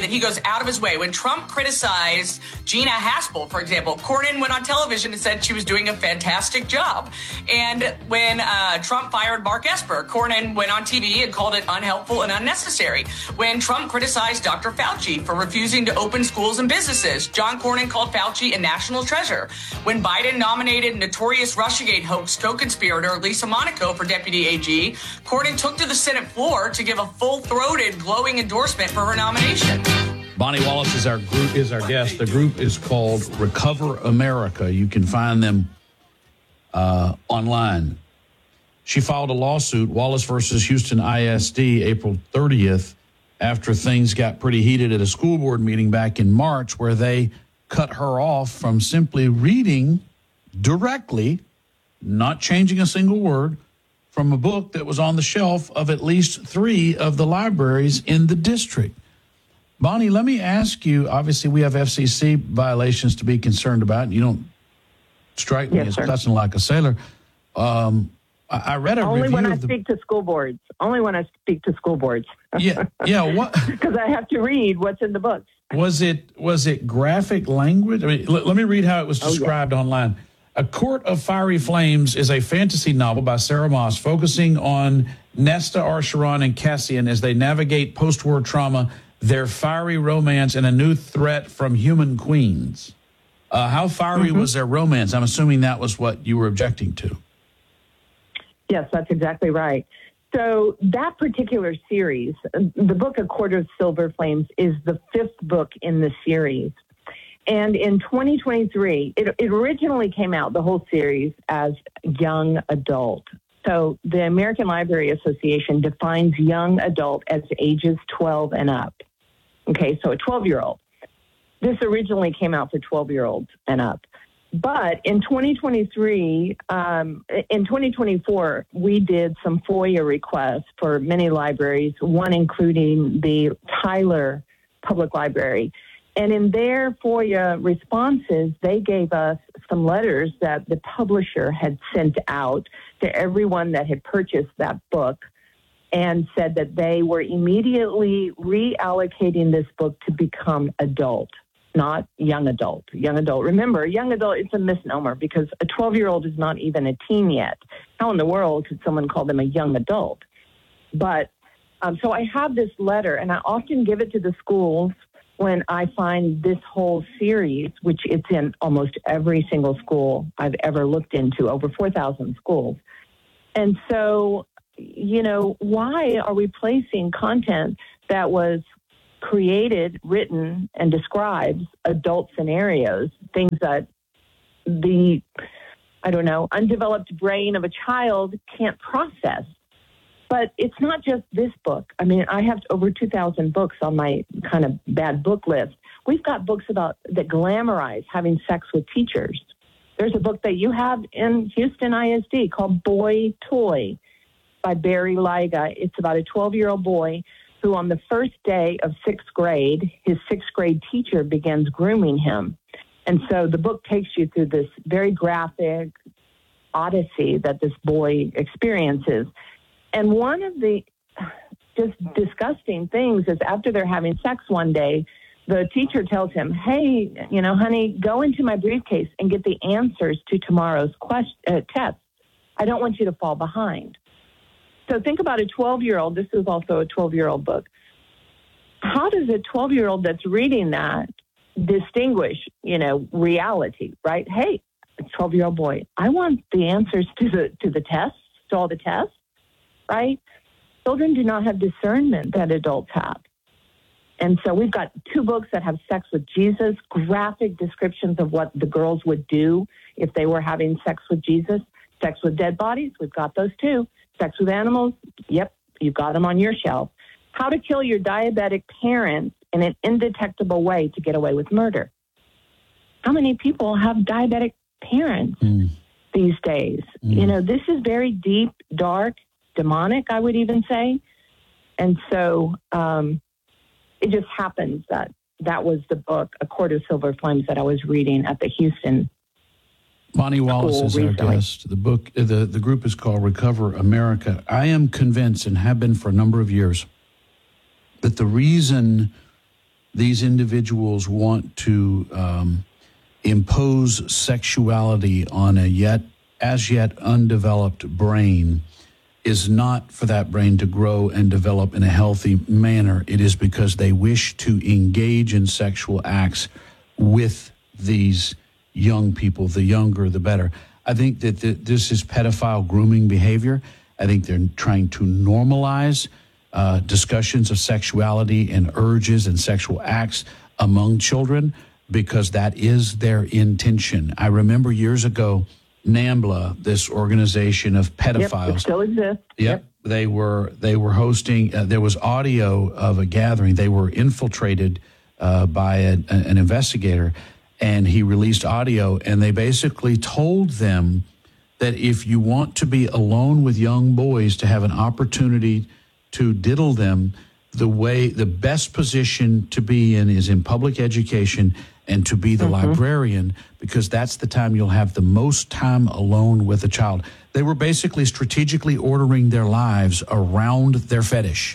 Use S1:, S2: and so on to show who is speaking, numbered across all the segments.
S1: that he goes out of his way. When Trump criticized Gina Haspel, for example, Cornyn went on television and said she was doing a fantastic job. And when Trump fired Mark Esper, Cornyn went on TV and called it unhelpful and unnecessary. When Trump criticized Dr. Fauci for refusing to open schools and businesses, John Cornyn called Fauci a national treasure. When Biden nominated notorious Russiagate hoax co-conspirator Lisa Monaco for deputy AG, Cornyn took to the Senate floor to give a full-throated, glowing endorsement for her nomination.
S2: Bonnie Wallace is our guest. The group is called Recover America. You can find them online. She filed a lawsuit, Wallace versus Houston ISD, April 30th, after things got pretty heated at a school board meeting back in March, where they cut her off from simply reading directly, not changing a single word, from a book that was on the shelf of at least 3 of the libraries in the district. Bonnie, let me ask you, obviously we have FCC violations to be concerned about. You don't strike me as cussing like a sailor. I read a
S3: Only
S2: review
S3: when I speak to school boards. Only when I speak to school boards.
S2: Yeah. What?
S3: Because I have to read what's in the books.
S2: Was it graphic language? I mean, let me read how it was described online. A Court of Fiery Flames is a fantasy novel by Sarah Moss focusing on Nesta Arsharon and Cassian as they navigate post-war trauma, their fiery romance, and a new threat from human queens. How fiery was their romance? I'm assuming that was what you were objecting to.
S3: Yes, that's exactly right. So that particular series, the book A Court of Silver Flames, is the 5th book in the series. And in 2023, it originally came out, the whole series, as young adult. So the American Library Association defines young adult as ages 12 and up. Okay, so a 12-year-old. This originally came out for 12-year-olds and up. But in 2023, in 2024, we did some FOIA requests for many libraries, one including the Tyler Public Library. And in their FOIA responses, they gave us some letters that the publisher had sent out to everyone that had purchased that book and said that they were immediately reallocating this book to become adult, not young adult. Young adult. Remember, young adult, it's a misnomer because a 12-year-old is not even a teen yet. How in the world could someone call them a young adult? But so I have this letter, and I often give it to the schools when I find this whole series, which it's in almost every single school I've ever looked into, over 4,000 schools. And so, you know, why are we placing content that was created, written, and describes adult scenarios, things that the, undeveloped brain of a child can't process? But it's not just this book. I mean, I have over 2,000 books on my kind of bad book list. We've got books that glamorize having sex with teachers. There's a book that you have in Houston ISD called Boy Toy by Barry Liga. It's about a 12-year-old boy who on the first day of 6th grade, his 6th grade teacher begins grooming him. And so the book takes you through this very graphic odyssey that this boy experiences. And one of the just disgusting things is after they're having sex one day, the teacher tells him, hey, honey, go into my briefcase and get the answers to tomorrow's test. I don't want you to fall behind. So think about a 12-year-old. This is also a 12-year-old book. How does a 12-year-old that's reading that distinguish, reality, right? Hey, a 12-year-old boy, I want the answers to the tests, to all the tests. Right? Children do not have discernment that adults have. And so we've got 2 books that have sex with Jesus, graphic descriptions of what the girls would do if they were having sex with Jesus. Sex with dead bodies, we've got those too. Sex with animals, yep, you've got them on your shelf. How to kill your diabetic parents in an indetectable way to get away with murder. How many people have diabetic parents these days? This is very deep, dark, demonic, I would even say. And so it just happens that was the book, A Court of Silver Flames, that I was reading at the Houston
S2: Bonnie Wallace is our guest. The book, the group is called Recover America. I am convinced, and have been for a number of years, that the reason these individuals want to impose sexuality on a as yet undeveloped brain is not for that brain to grow and develop in a healthy manner. It is because they wish to engage in sexual acts with these young people. The younger, the better. I think that this is pedophile grooming behavior. I think they're trying to normalize discussions of sexuality and urges and sexual acts among children because that is their intention. I remember years ago, NAMBLA, this organization of pedophiles.
S3: Yep, it still exists.
S2: Yep. They were hosting, there was audio of a gathering. They were infiltrated by an investigator, and he released audio, and they basically told them that if you want to be alone with young boys to have an opportunity to diddle them, the best position to be in is in public education and to be the librarian, because that's the time you'll have the most time alone with a child. They were basically strategically ordering their lives around their fetish.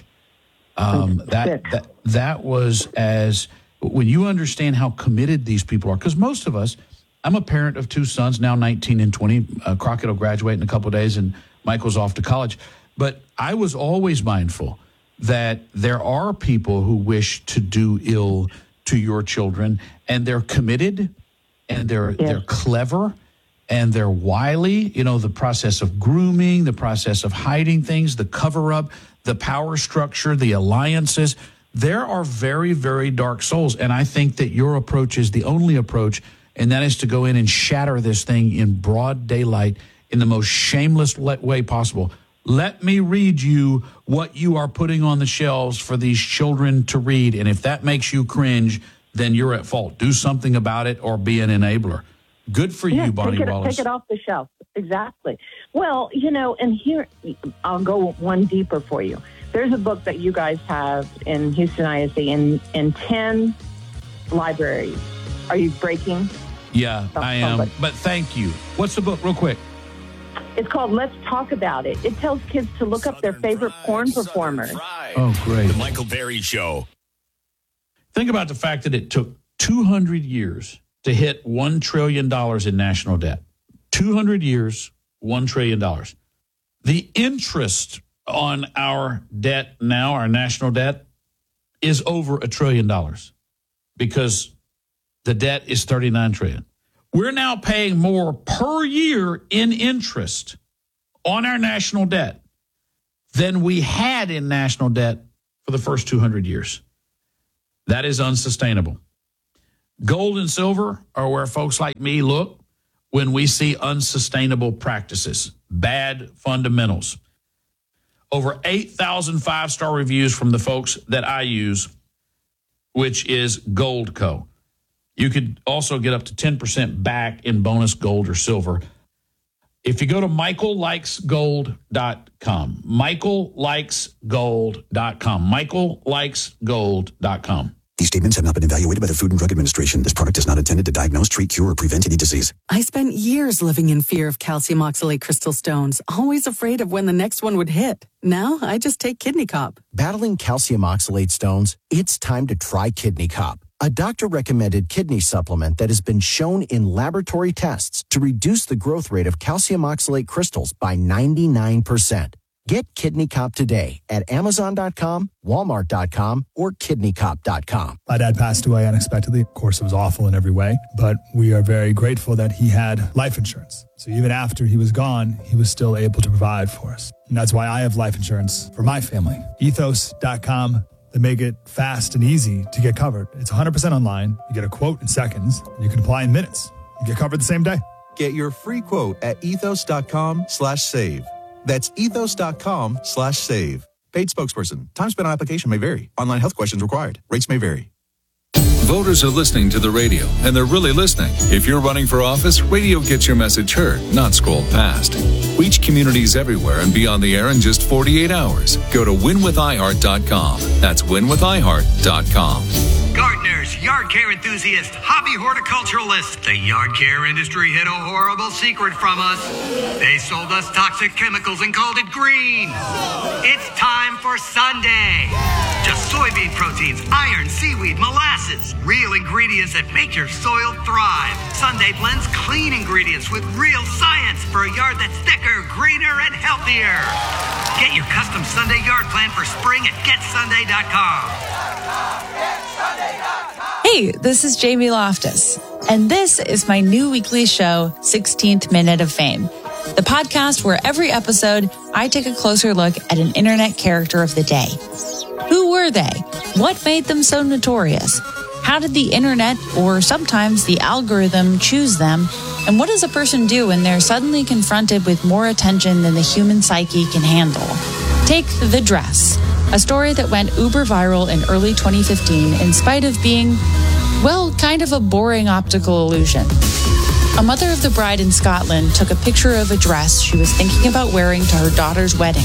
S2: That was when you understand how committed these people are, because most of us, I'm a parent of two sons, now 19 and 20. Crockett will graduate in a couple of days, and Michael's off to college. But I was always mindful that there are people who wish to do ill to your children, and they're committed, and they're clever, and they're wily. You know, the process of grooming, the process of hiding things, the cover-up, the power structure, the alliances. There are very, very dark souls, and I think that your approach is the only approach, and that is to go in and shatter this thing in broad daylight in the most shameless way possible. Let me read you what you are putting on the shelves for these children to read, and if that makes you cringe, then you're at fault. Do something about it or be an enabler. Good for you, Bonnie Wallace.
S3: Take it off the shelf. Exactly. Well, you know, and here, I'll go one deeper for you. There's a book that you guys have in Houston ISD in 10 libraries. Are you breaking?
S2: Yeah, I am. But thank you. What's the book, real quick?
S3: It's called Let's Talk About It. It tells kids to look up their favorite porn performers.
S2: Oh, great.
S4: The Michael Berry Show.
S2: Think about the fact that it took 200 years to hit $1 trillion in national debt. 200 years, $1 trillion. The interest on our debt now, our national debt, is over $1 trillion because the debt is $39 trillion. We're now paying more per year in interest on our national debt than we had in national debt for the first 200 years. That is unsustainable. Gold and silver are where folks like me look when we see unsustainable practices, bad fundamentals. Over 8,000 five-star reviews from the folks that I use, which is Goldco. You could also get up to 10% back in bonus gold or silver. If you go to michaellikesgold.com, michaellikesgold.com, michaellikesgold.com.
S5: These statements have not been evaluated by the Food and Drug Administration. This product is not intended to diagnose, treat, cure, or prevent any disease.
S6: I spent years living in fear of calcium oxalate crystal stones, always afraid of when the next one would hit. Now I just take Kidney Cop.
S7: Battling calcium oxalate stones? It's time to try Kidney Cop, a doctor-recommended kidney supplement that has been shown in laboratory tests to reduce the growth rate of calcium oxalate crystals by 99%. Get Kidney Cop today at Amazon.com, Walmart.com, or KidneyCop.com.
S8: My dad passed away unexpectedly. Of course, it was awful in every way, but we are very grateful that he had life insurance. So even after he was gone, he was still able to provide for us. And that's why I have life insurance for my family. Ethos.com. They make it fast and easy to get covered. It's 100% online. You get a quote in seconds. And you can apply in minutes. You get covered the same day.
S9: Get your free quote at ethos.com/save. That's ethos.com/save. Paid spokesperson. Time spent on application may vary. Online health questions required. Rates may vary.
S10: Voters are listening to the radio, and they're really listening. If you're running for office, radio gets your message heard, not scrolled past. Reach communities everywhere and be on the air in just 48 hours. Go to winwithiheart.com. That's winwithiheart.com.
S4: Gardeners, yard care enthusiasts, hobby horticulturalists. The yard care industry hid a horrible secret from us. They sold us toxic chemicals and called it green. It's time for Sunday. Just soybean proteins, iron, seaweed, molasses. Real ingredients that make your soil thrive. Sunday blends clean ingredients with real science for a yard that's thicker, greener, and healthier. Get your custom Sunday yard plan for spring at GetSunday.com.
S11: Hey, this is Jamie Loftus, and this is my new weekly show, 16th Minute of Fame, the podcast where every episode I take a closer look at an internet character of the day. Who were they? What made them so notorious? How did the internet, or sometimes the algorithm, choose them? And what does a person do when they're suddenly confronted with more attention than the human psyche can handle? Take The Dress, a story that went uber viral in early 2015 in spite of being, well, kind of a boring optical illusion. A mother of the bride in Scotland took a picture of a dress she was thinking about wearing to her daughter's wedding.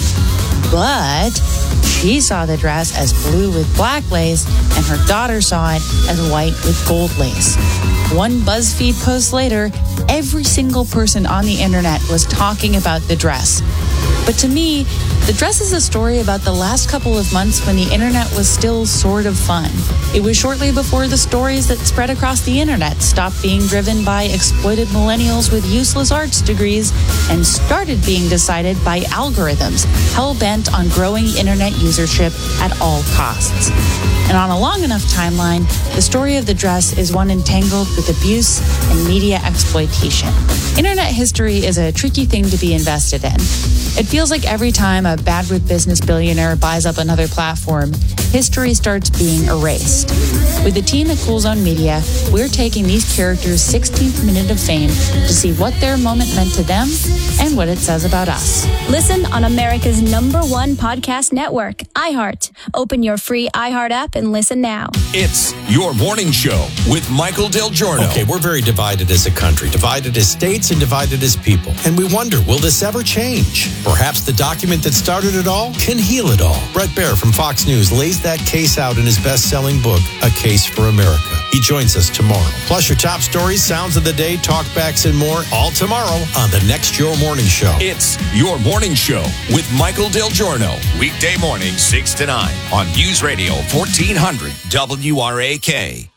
S11: But she saw the dress as blue with black lace, and her daughter saw it as white with gold lace. One BuzzFeed post later, every single person on the internet was talking about the dress. But to me, The Dress is a story about the last couple of months when the internet was still sort of fun. It was shortly before the stories that spread across the internet stopped being driven by exploited millennials with useless arts degrees and started being decided by algorithms hell-bent on growing internet usership at all costs. And on a long enough timeline, the story of The Dress is one entangled with abuse and media exploitation. Internet history is a tricky thing to be invested in. It feels like every time a bad with business billionaire buys up another platform, history starts being erased. With the team at Cool Zone Media, we're taking these characters' 16th minute of fame to see what their moment meant to them and what it says about us.
S12: Listen on America's #1 podcast network, iHeart. Open your free iHeart app and listen now.
S13: It's Your Morning Show with Michael Del Giorno.
S7: Okay, we're very divided as a country, divided as states and divided as people. And we wonder, will this ever change? Perhaps the document that started it all can heal it all. Brett Baer from Fox News lays that case out in his best-selling book, A Case for America. He joins us tomorrow. Plus your top stories, sounds of the day, talkbacks, and more, all tomorrow on the next Your Morning Show.
S13: It's Your Morning Show with Michael Del Giorno. Weekday morning, 6 to 9 on News Radio 1400 WRAK.